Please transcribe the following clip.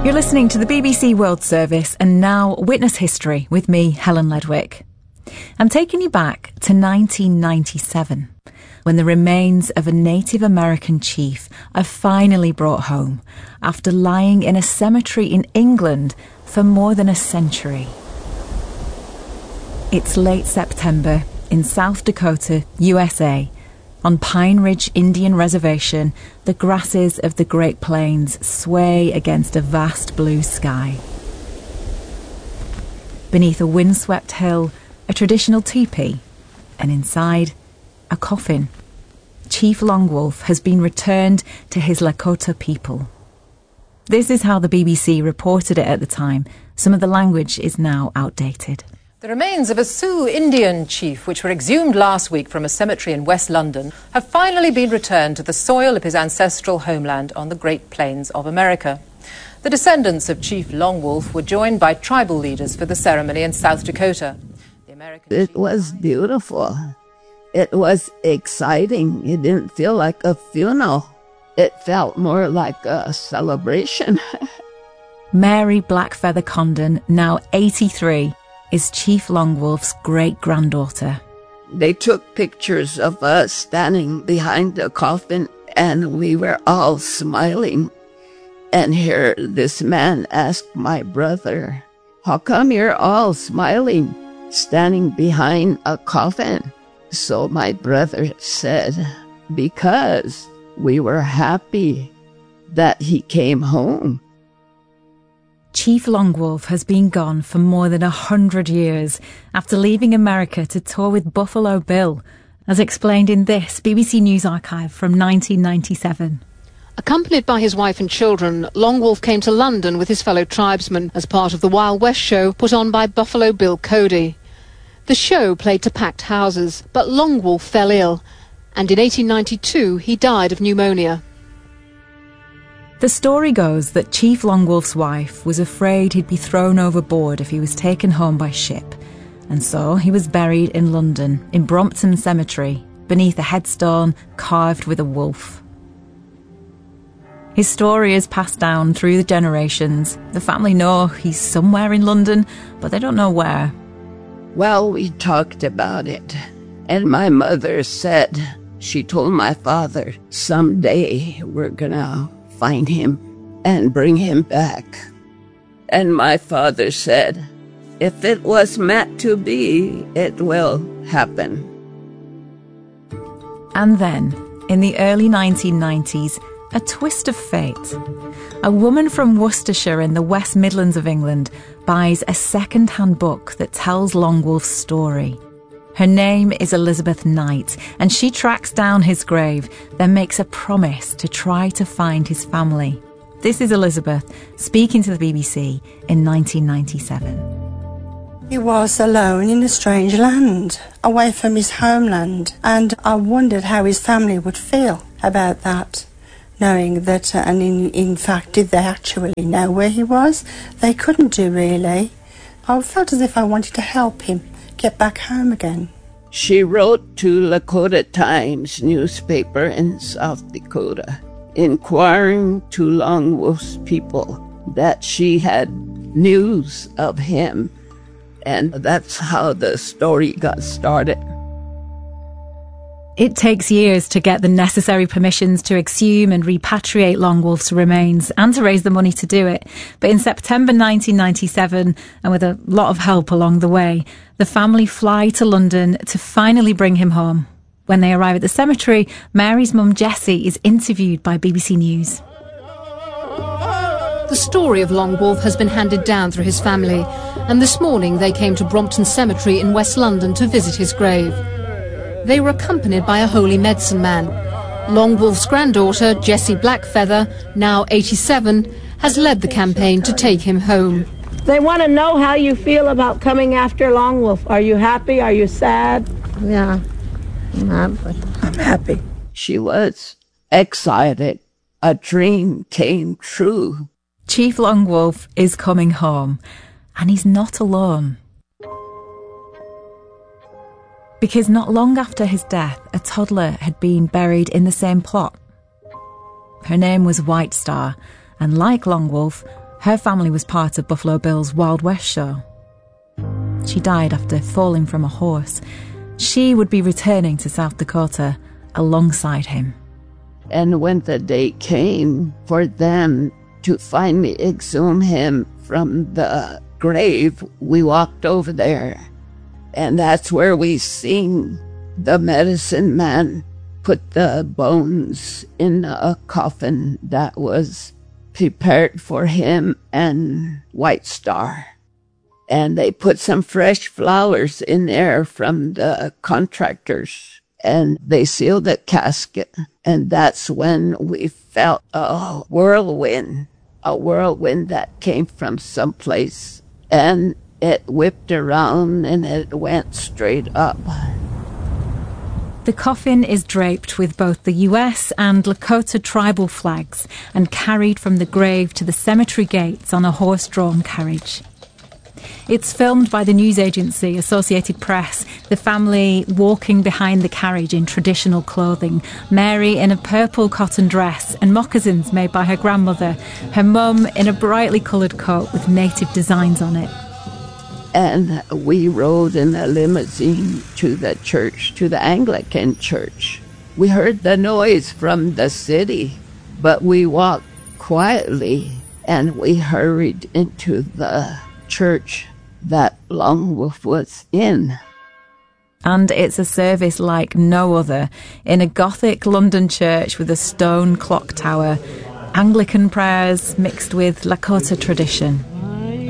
You're listening to the BBC World Service and now Witness History with me, Helen Ledwick. I'm taking you back to 1997, when the remains of a Native American chief are finally brought home after lying in a cemetery in England for more than a century. It's late September in South Dakota, USA. On Pine Ridge Indian Reservation, the grasses of the Great Plains sway against a vast blue sky. Beneath a windswept hill, a traditional teepee, and inside, a coffin. Chief Longwolf has been returned to his Lakota people. This is how the BBC reported it at the time. Some of the language is now outdated. The remains of a Sioux Indian chief, which were exhumed last week from a cemetery in West London, have finally been returned to the soil of his ancestral homeland on the Great Plains of America. The descendants of Chief Longwolf were joined by tribal leaders for the ceremony in South Dakota. It was beautiful. It was exciting. It didn't feel like a funeral. It felt more like a celebration. Mary Blackfeather Condon, now 83, is Chief Longwolf's great-granddaughter. They took pictures of us standing behind the coffin, and we were all smiling. And here this man asked my brother, "How come you're all smiling, standing behind a coffin?" So my brother said, "Because we were happy that he came home." Chief Longwolf has been gone for more than 100 years after leaving America to tour with Buffalo Bill, as explained in this BBC News archive from 1997. Accompanied by his wife and children, Longwolf came to London with his fellow tribesmen as part of the Wild West show put on by Buffalo Bill Cody. The show played to packed houses, but Longwolf fell ill, and in 1892 he died of pneumonia. The story goes that Chief Longwolf's wife was afraid he'd be thrown overboard if he was taken home by ship, and so he was buried in London, in Brompton Cemetery, beneath a headstone carved with a wolf. His story is passed down through the generations. The family know he's somewhere in London, but they don't know where. Well, we talked about it, and my mother said, she told my father, someday we're gonna find him and bring him back. And my father said, if it was meant to be, it will happen. And then, in the early 1990s, a twist of fate. A woman from Worcestershire in the West Midlands of England buys a second-hand book that tells Longwolf's story. Her name is Elizabeth Knight, and she tracks down his grave, then makes a promise to try to find his family. This is Elizabeth speaking to the BBC in 1997. He was alone in a strange land, away from his homeland, and I wondered how his family would feel about that, knowing that, and in fact, did they actually know where he was? They couldn't do, really. I felt as if I wanted to help him get back home again. She wrote to Lakota Times newspaper in South Dakota, inquiring to Longwolf's people that she had news of him. And that's how the story got started. It takes years to get the necessary permissions to exhume and repatriate Longwolf's remains and to raise the money to do it. But in September 1997, and with a lot of help along the way, the family fly to London to finally bring him home. When they arrive at the cemetery, Mary's mum Jessie is interviewed by BBC News. The story of Longwolf has been handed down through his family, and this morning they came to Brompton Cemetery in West London to visit his grave. They were accompanied by a holy medicine man. Longwolf's granddaughter, Jessie Blackfeather, now 87, has led the campaign to take him home. They want to know how you feel about coming after Longwolf. Are you happy? Are you sad? Yeah, I'm happy. I'm happy. She was excited. A dream came true. Chief Longwolf is coming home, and he's not alone. Because not long after his death, a toddler had been buried in the same plot. Her name was White Star, and like Longwolf, Her family was part of Buffalo Bill's Wild West show. She died after falling from a horse. She would be returning to South Dakota alongside him. And when the day came for them to finally exhume him from the grave, we walked over there. And that's where we seen the medicine man put the bones in a coffin that was prepared for him and White Star. And they put some fresh flowers in there from the contractors, and they sealed the casket. And that's when we felt a whirlwind that came from someplace, and it whipped around and it went straight up. The coffin is draped with both the US and Lakota tribal flags and carried from the grave to the cemetery gates on a horse-drawn carriage. It's filmed by the news agency Associated Press, the family walking behind the carriage in traditional clothing, Mary in a purple cotton dress and moccasins made by her grandmother, her mum in a brightly coloured coat with native designs on it. And we rode in a limousine to the church, to the Anglican church. We heard the noise from the city, but we walked quietly and we hurried into the church that Long Wolf was in. And it's a service like no other, in a Gothic London church with a stone clock tower, Anglican prayers mixed with Lakota tradition.